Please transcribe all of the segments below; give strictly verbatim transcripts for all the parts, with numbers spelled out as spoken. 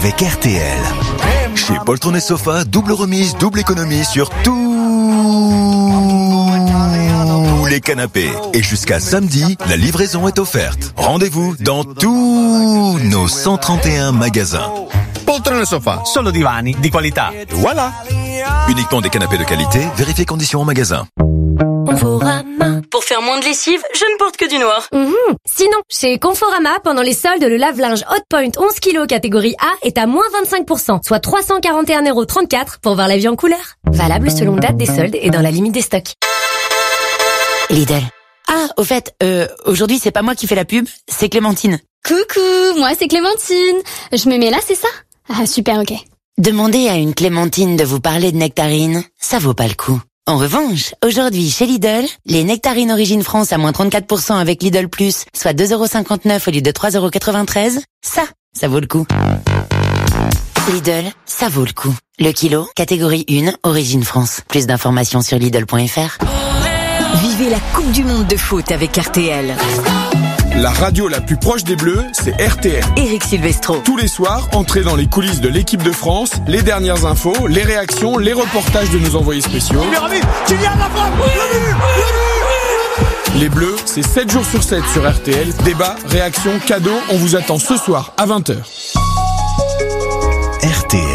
Avec R T L. Chez Poltron et Sofa, double remise, double économie sur tous les canapés. Et jusqu'à samedi, la livraison est offerte. Rendez-vous dans tous nos cent trente et un magasins. Poltron et Sofa. Solo divani di qualità. Voilà. Uniquement des canapés de qualité, vérifiez conditions en magasin. Conforama. Pour faire moins de lessive, je ne porte que du noir. Mmh. Sinon, chez Conforama, pendant les soldes, le lave-linge Hotpoint onze kilos catégorie A est à moins vingt-cinq pour cent, soit trois cent quarante et un euros trente-quatre pour voir la vie en couleur. Valable selon date des soldes et dans la limite des stocks. Lidl. Ah, au fait, euh, aujourd'hui c'est pas moi qui fais la pub, c'est Clémentine. Coucou, moi c'est Clémentine. Je me mets là, c'est ça? Ah, super, ok. Demandez à une Clémentine de vous parler de nectarines, ça vaut pas le coup. En revanche, aujourd'hui, chez Lidl, les nectarines Origine France à moins trente-quatre pour cent avec Lidl Plus, soit deux euros cinquante-neuf au lieu de trois euros quatre-vingt-treize, ça, ça vaut le coup. Lidl, ça vaut le coup. Le kilo, catégorie un, Origine France. Plus d'informations sur Lidl point F R. Vivez la Coupe du Monde de foot avec R T L. La radio la plus proche des Bleus, c'est R T L. Éric Silvestro. Tous les soirs, entrez dans les coulisses de l'équipe de France, les dernières infos, les réactions, les reportages de nos envoyés spéciaux. Les Bleus, c'est sept jours sur sept sur R T L. Débat, réaction, cadeaux, on vous attend ce soir à vingt heures. R T L.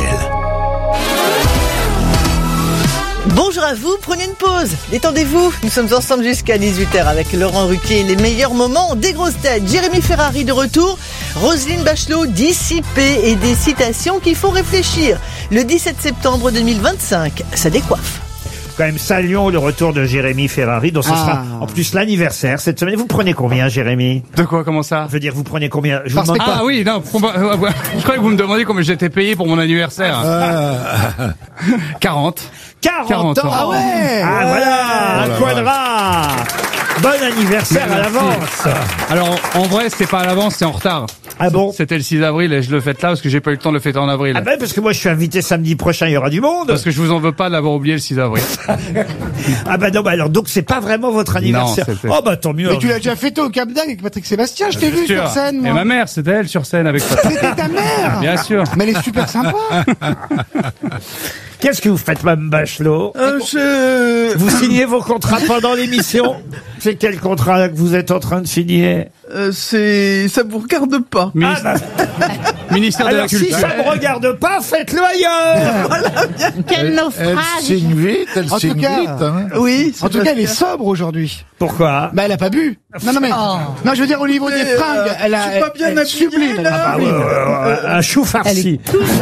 Bonjour à vous, prenez une pause, détendez-vous. Nous sommes ensemble jusqu'à dix-huit heures avec Laurent Ruquier, les meilleurs moments des grosses têtes. Jérémy Ferrari de retour, Roselyne Bachelot dissipée et des citations qui font réfléchir. Le dix-sept septembre deux mille vingt-cinq, ça décoiffe. Quand même, saluons le retour de Jérémy Ferrari, dont ce ah. sera en plus l'anniversaire cette semaine. Vous prenez combien, Jérémy? De quoi? Comment ça? Je veux dire, vous prenez combien? Je vous demande pas. Ah oui, non, je croyais que vous me demandiez combien j'étais payé pour mon anniversaire. Euh... quarante. quarante, quarante ans. Ah ouais. Ah voilà, un quadra. Bon anniversaire à l'avance. Alors, en vrai, c'est pas à l'avance, c'est en retard. Ah bon? C'était le six avril et je le fête là parce que j'ai pas eu le temps de le fêter en avril. Ah ben, parce que moi je suis invité samedi prochain, il y aura du monde. Parce que je vous en veux pas d'avoir oublié le six avril. Ah bah non, bah alors, donc c'est pas vraiment votre anniversaire. Non, oh bah tant mieux. Mais tu l'as déjà fêté au Cap d'Agde avec Patrick Sébastien, je t'ai vu sûr. Sur scène, moi. Et ma mère, c'était elle sur scène avec Patrick. C'était ta mère? Bien sûr. Mais elle est super sympa. Qu'est-ce que vous faites, Mme Bachelot? euh, je... Vous signez vos contrats pendant l'émission? C'est quel contrat que vous êtes en train de signer? Euh, c'est... ça vous regarde pas. Ministre... Ah bah... Ministère Alors, de la Culture. si ça me regarde pas, faites-le ailleurs. Voilà, bien. Quel naufrage. Elle signe vite, elle signe vite. Hein. Oui. En tout cas, elle est sobre aujourd'hui. Pourquoi? Bah, elle a pas bu. Non, non, mais. Oh. Non, je veux dire, au niveau mais des fringues, euh, elle a. Je suis pas bien elle, elle sublime, là. Ah bah, oui, euh, un chou farci.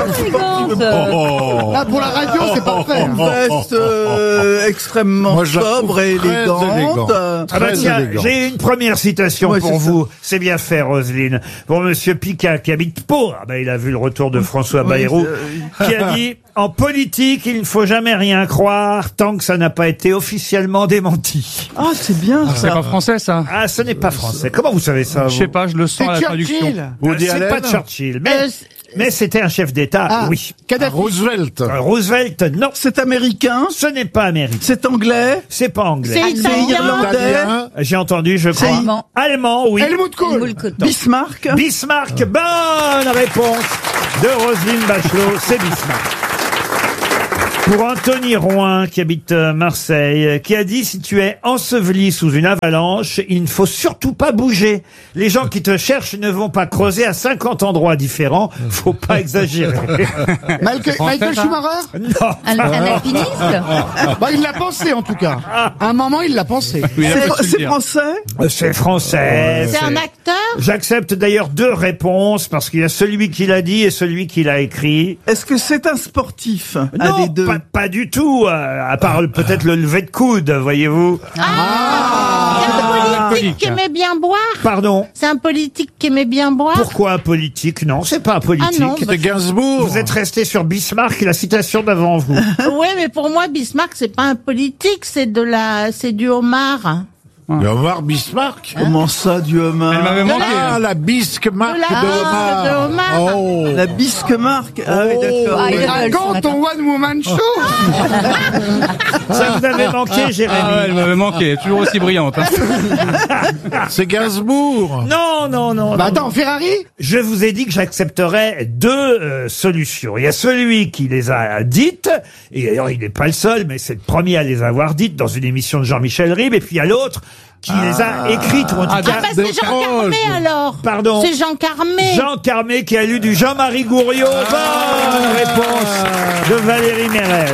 Oh. Là, pour la radio, c'est parfait. Une veste euh, extrêmement Moi, sobre et élégante. Ah bah tiens, j'ai une première citation ouais, pour vous. Ça. C'est bien fait, Roselyne. Pour Monsieur Picard, qui habite Pau. Ah bah, il a vu le retour de François oui, Bayrou, euh... qui a dit « En politique, il ne faut jamais rien croire tant que ça n'a pas été officiellement démenti. » Ah, c'est bien, ah, ça. C'est pas français, ça. Ah, ce n'est pas français. Comment vous savez ça? Je sais pas, je le sens à la traduction. Euh, c'est pas Churchill, mais... Euh, Mais c'était un chef d'État, ah, oui. Kadhafi. Roosevelt. Euh, Roosevelt, non. C'est américain. Ce n'est pas américain. C'est anglais. C'est pas anglais. C'est irlandais. J'ai entendu, je crois. Allemand. Allemand, oui. Helmut Kohl. Bismarck. Bismarck, bonne réponse de Roselyne Bachelot, c'est Bismarck. Pour Anthony Roin, qui habite Marseille, qui a dit « Si tu es enseveli sous une avalanche, il ne faut surtout pas bouger. Les gens qui te cherchent ne vont pas creuser à cinquante endroits différents. Faut pas exagérer. » Michael, Michael Schumacher? Non. Un, un alpiniste? Bah, il l'a pensé, en tout cas. À un moment, il l'a pensé. Oui, c'est français? C'est français. C'est un acteur? J'accepte d'ailleurs deux réponses, parce qu'il y a celui qui l'a dit et celui qui l'a écrit. Est-ce que c'est un sportif? Non, un des deux. Pas, pas du tout, euh, à part peut-être le lever de coude, voyez-vous. Ah, c'est un politique qui aimait bien boire. Pardon? C'est un politique qui aimait bien boire. Pourquoi un politique? Non, c'est pas un politique. Ah non, C'était bah, Gainsbourg. Vous êtes resté sur Bismarck, la citation d'avant vous. Ouais, mais pour moi, Bismarck, c'est pas un politique, c'est de la, c'est du homard. Le homard Bismarck. Comment ça, du homard? Elle m'avait manqué. Ah, la bisque-marque De la de bisque homard. de homard. Oh. La bisque-marque. Ah oui, d'accord. Ah, il Mais est drôle, ce raconte matin. ton One Woman Show. Ça vous avait manqué, Jérémy? Ah ouais, elle m'avait manqué. Elle est toujours aussi brillante. Hein. C'est Gainsbourg. Non, non, non. Bah non. attends, Ferrari. Je vous ai dit que j'accepterais deux euh, solutions. Il y a celui qui les a dites, et alors il n'est pas le seul, mais c'est le premier à les avoir dites dans une émission de Jean-Michel Ribes, et puis il y a l'autre qui les a écrites, ou en tout Ah, cas... Ah bah c'est Jean Carmé alors. Pardon. C'est Jean Carmé. Jean Carmé qui a lu du Jean-Marie Gouriot. Bonne réponse de Valérie Mérès.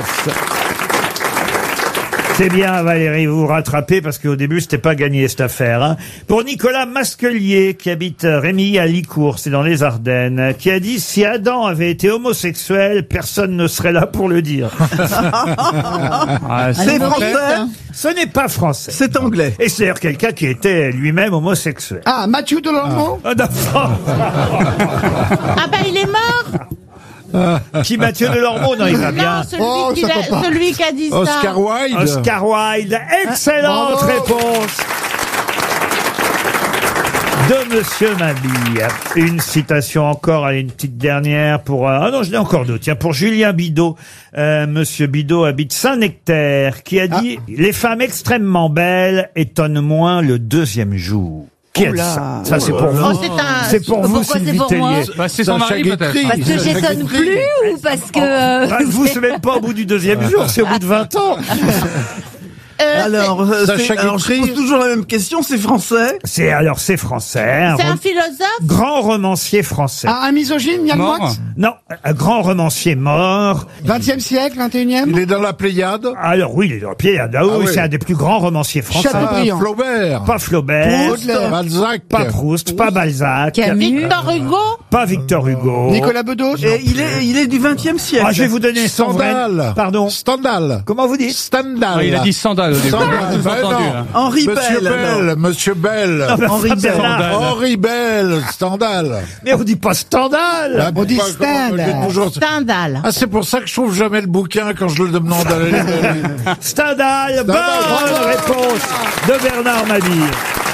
C'est bien, Valérie, vous vous rattrapez parce qu'au début, c'était pas gagné cette affaire. Hein. Pour Nicolas Masquelier, qui habite Rémy à Licourt, c'est dans les Ardennes, qui a dit « Si Adam avait été homosexuel, personne ne serait là pour le dire. » Ah, C'est français. Ce n'est pas français. C'est anglais. Et c'est d'ailleurs quelqu'un qui était lui-même homosexuel. Ah, Mathieu Delormeau. Ah, non. Ah bah il est mort. Qui, Mathieu Delormeau? Non, il va bien. Non, celui, Oh, qui ça l'a- va pas. celui qui a dit ça. Oscar Wilde. Oscar Wilde. Excellente Bravo. réponse de Monsieur Mabille. Une citation encore, allez, une petite dernière pour... euh, ah non, je l'ai encore d'autres. Tiens, pour Julien Bidot. Euh, Monsieur Bidot habite Saint-Nectaire, qui a dit « Les femmes extrêmement belles étonnent moins le deuxième jour ». Qui a dit ça? Ça, c'est pour Oh, vous. c'est un... C'est pour vous, Pourquoi c'est Sylvie pour moi Tellier. Bah, c'est son Sacha mari, peut-être. Guitry. Parce que Sacha j'étonne Guitry. plus ou parce que... euh, Ah, vous, c'est même pas au bout du deuxième jour, c'est au bout de vingt ans. Euh, Alors, euh, Sacha c'est- alors, je Guitry. pose toujours la même question, c'est français? C'est alors c'est français, un c'est un rom- philosophe. grand romancier français. Ah, un misogyne, Yann Mort. Moix. Non, un grand romancier mort. vingtième siècle, vingt et unième. Il est dans la Pléiade. Alors oui, il est dans le pied. Ah, oui, Ah oui. c'est un des plus grands romanciers français. Chateaubriand. Ah, Flaubert. Pas Flaubert, Proust. Balzac. pas Proust, pas Balzac, Camus. Victor Hugo. pas Victor Hugo. Nicolas Bedos. Et il est, il est du vingtième siècle. Ah, je vais vous donner son vrai. Stendhal. Pardon. Stendhal. Comment vous dites? Stendhal. Ouais, il a dit sandales au début. Sandal. J'ai tout Ben entendu, non. là. Henri Monsieur Bell. alors. Bell, Monsieur Bell. Non, mais Henri enfin, Bell. Bernard. Henri Bell, Stendhal. Mais on dit pas Stendhal. On dit Pas- comment- Stendhal. j'ai toujours- Stendhal. Ah, c'est pour ça que je trouve jamais le bouquin quand je le demande à la librairie. Stendhal. Bonne bravo. réponse de Bernard Mabille.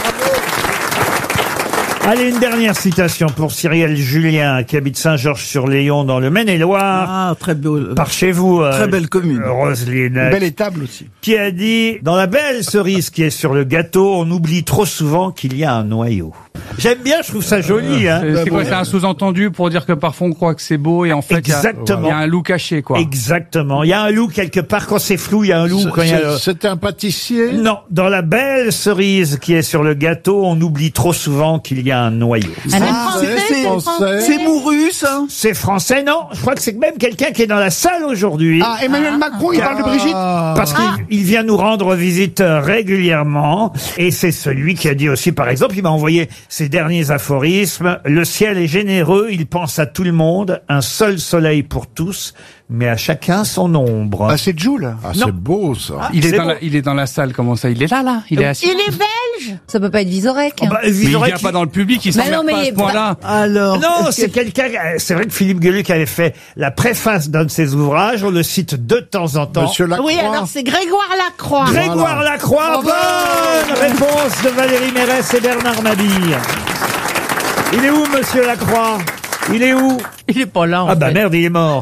Allez, une dernière citation pour Cyrielle Julien, qui habite Saint-Georges-sur-Léon dans le Maine-et-Loire. Ah, très beau. Par chez vous, euh, Très belle commune. euh, Roselyne, Belle étable aussi. qui a dit « Dans la belle cerise qui est sur le gâteau, on oublie trop souvent qu'il y a un noyau. » J'aime bien, je trouve ça joli. Hein. C'est c'est quoi? C'est un sous-entendu pour dire que parfois on croit que c'est beau et en fait il y a- Exactement. il y a un loup caché, quoi. Exactement. Il y a un loup quelque part. Quand c'est flou, il y a un loup. Quand il y a le- C'était un pâtissier. Non, dans la belle cerise qui est sur le gâteau, on oublie trop souvent qu'il y a un noyau. C'est Ah, français, c'est- c'est français. français. C'est mouru, ça? C'est français, non? Je crois que c'est même quelqu'un qui est dans la salle aujourd'hui. Ah, Emmanuel Macron, il parle de Brigitte. Parce qu'il il vient nous rendre visite euh, régulièrement. Et c'est celui qui a dit aussi, par exemple, il m'a envoyé ses derniers aphorismes. Le ciel est généreux, il pense à tout le monde. Un seul soleil pour tous, mais à chacun son ombre. Ah, c'est Joule. Ah, Non. c'est beau, ça. Il est, C'est dans bon. la, il est dans la salle, comment ça? Il est là, là? Il est assis? Il est belge. Ça peut pas être Vizorek. Oh, bah, Mais il Vizorek, vient pas dans le public, il Mais s'emmerde non, mais pas à il ce est point-là. Alors. Non, est-ce c'est que- quelqu'un. C'est vrai que Philippe Gueluc avait fait la préface d'un de ses ouvrages. On le cite de temps en temps. Monsieur Lacroix. Oui, alors c'est Grégoire Lacroix. Grégoire Lacroix. Bonne réponse de Valérie Mérès et Bernard Mabille. Il est où, Monsieur Lacroix? Il est où? Il est pas là. en Ah bah fait. merde, il est mort.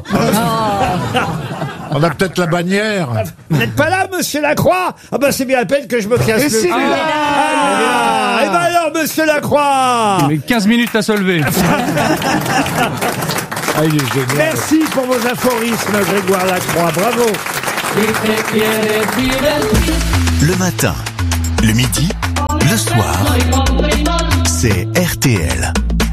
On a peut-être la bannière. Vous n'êtes pas là, Monsieur Lacroix? Ah bah c'est bien la peine que je me casse Et le c'est cul. lui. Ah, et ben alors, Monsieur Lacroix. Mais quinze minutes à se lever. Ah, il est génial. Merci pour vos aphorismes, Grégoire Lacroix. Bravo. Le matin, le midi, le soir, c'est R T L.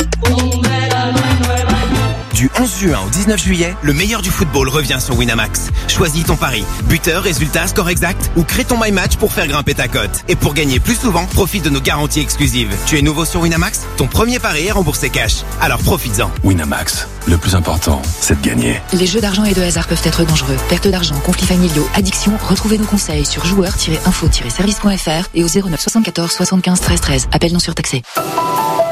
Du onze juin au dix-neuf juillet, le meilleur du football revient sur Winamax. Choisis ton pari. Buteur, résultat, score exact ou crée ton My Match pour faire grimper ta cote. Et pour gagner plus souvent, profite de nos garanties exclusives. Tu es nouveau sur Winamax? Ton premier pari est remboursé cash. Alors profites-en. Winamax, le plus important, c'est de gagner. Les jeux d'argent et de hasard peuvent être dangereux. Perte d'argent, conflits familiaux, addiction. Retrouvez nos conseils sur joueurs tiret info tiret service point f r et au zéro neuf soixante-quatorze soixante-quinze treize treize. Appel non surtaxé.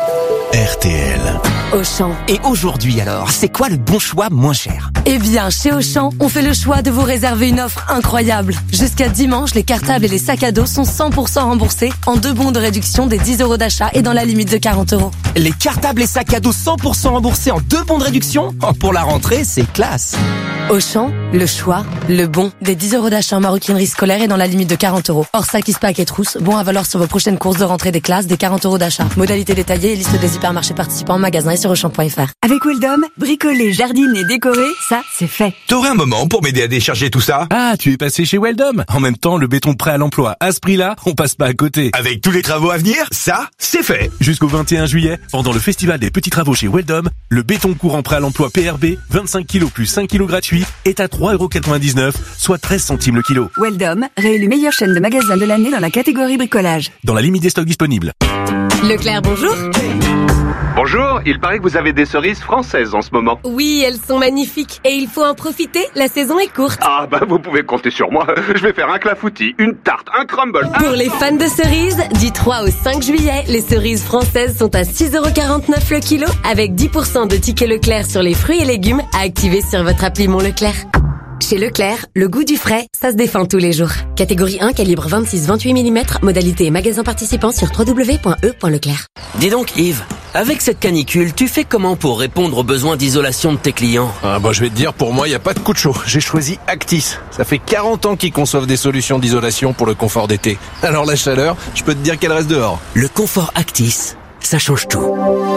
R T L. Auchan. Et aujourd'hui alors, c'est quoi le bon choix moins cher? Eh bien, chez Auchan, on fait le choix de vous réserver une offre incroyable. Jusqu'à dimanche, les cartables et les sacs à dos sont cent pour cent remboursés en deux bons de réduction des dix euros d'achat et dans la limite de quarante euros. Les cartables et sacs à dos cent pour cent remboursés en deux bons de réduction? Oh, pour la rentrée, c'est classe. Auchan, le choix, le bon, des dix euros d'achat en maroquinerie scolaire et dans la limite de quarante euros. Hors sac, pack et trousse, bon à valoir sur vos prochaines courses de rentrée des classes, des quarante euros d'achat. Modalité détaillée et liste des hypermarchés participants en magasin et sur auchan point f r. Avec Weldom, bricoler, jardiner, décorer, ça, c'est fait. T'aurais un moment pour m'aider à décharger tout ça? Ah, tu es passé chez Weldom. En même temps, le béton prêt à l'emploi, à ce prix-là, on passe pas à côté. Avec tous les travaux à venir, ça, c'est fait. Jusqu'au vingt et un juillet, pendant le festival des petits travaux chez Weldom, le béton courant prêt à l'emploi P R B, vingt-cinq kilos plus cinq kilos gratuits, est à trois euros quatre-vingt-dix-neuf, soit treize centimes le kilo. Weldom, réélu meilleure chaîne de magasins de l'année dans la catégorie bricolage. Dans la limite des stocks disponibles. Leclerc, bonjour. Bonjour, il paraît que vous avez des cerises françaises en ce moment. Oui, elles sont magnifiques et il faut en profiter, la saison est courte. Ah bah vous pouvez compter sur moi, je vais faire un clafoutis, une tarte, un crumble. un... Pour les fans de cerises, du trois au cinq juillet, les cerises françaises sont à six euros quarante-neuf le kilo avec dix pour cent de tickets Leclerc sur les fruits et légumes à activer sur votre appli Mon Leclerc. Chez Leclerc, le goût du frais, ça se défend tous les jours. Catégorie un, calibre vingt-six vingt-huit millimètres, modalité et magasin participant sur w w w point e point leclerc. Dis donc Yves, avec cette canicule, tu fais comment pour répondre aux besoins d'isolation de tes clients? Ah bah je vais te dire, pour moi, il n'y a pas de coup de chaud. J'ai choisi Actis. Ça fait quarante ans qu'ils conçoivent des solutions d'isolation pour le confort d'été. Alors la chaleur, je peux te dire qu'elle reste dehors. Le confort Actis, ça change tout.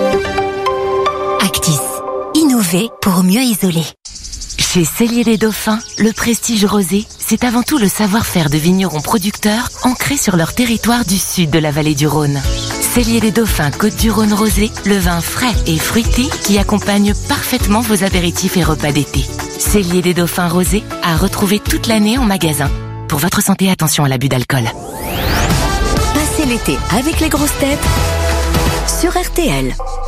Actis, innover pour mieux isoler. Chez Cellier les Dauphins, le prestige rosé, c'est avant tout le savoir-faire de vignerons producteurs ancrés sur leur territoire du sud de la vallée du Rhône. Cellier les Dauphins Côte-du-Rhône rosé, le vin frais et fruité qui accompagne parfaitement vos apéritifs et repas d'été. Cellier des Dauphins rosé à retrouver toute l'année en magasin. Pour votre santé, attention à l'abus d'alcool. Passez l'été avec les grosses têtes sur R T L.